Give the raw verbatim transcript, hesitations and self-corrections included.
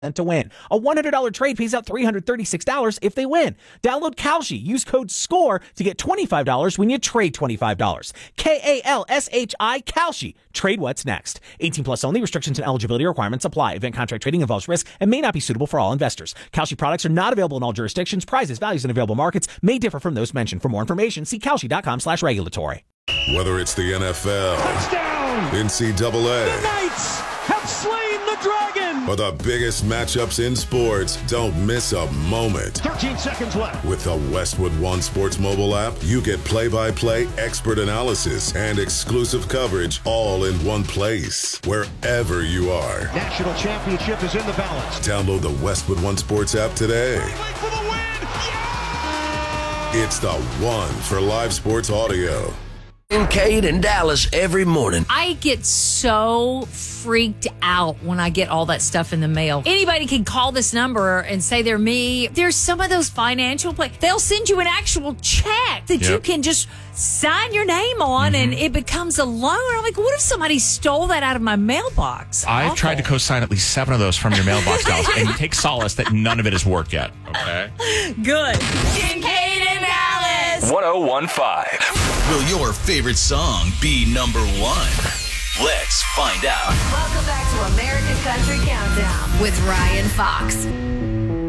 to win. A one hundred dollars trade pays out three hundred thirty-six dollars if they win. Download Kalshi. Use code SCORE to get twenty-five dollars when you trade twenty-five dollars. K A L S H I, Kalshi. Trade what's next. eighteen plus only. Restrictions and eligibility requirements apply. Event contract trading involves risk and may not be suitable for all investors. Kalshi products are not available in all jurisdictions. Prices, values, and available markets may differ from those mentioned. For more information, see Kalshi.com slash regulatory. Whether it's the N F L, touchdown, N C double A, the Knights have slain the dragon, or the biggest matchups in sports, don't miss a moment. thirteen seconds left. With the Westwood One Sports mobile app, you get play-by-play expert analysis and exclusive coverage all in one place, wherever you are. National championship is in the balance. Download the Westwood One Sports app today. For the win. Yeah! It's the one for live sports audio. Kate in Dallas every morning. I get so freaked out when I get all that stuff in the mail. Anybody can call this number and say they're me. There's some of those financial play. They'll send you an actual check that Yep. you can just sign your name on, Mm-hmm. and it becomes a loan. I'm like, what if somebody stole that out of my mailbox? I've Awful. tried to co-sign at least seven of those from your mailbox, Dallas, and you take solace that none of it has worked yet. Okay. Good. Kate and Dallas. one oh one point five. Will your favorite song be number one? Let's find out. Welcome back to American Country Countdown with Ryan Fox.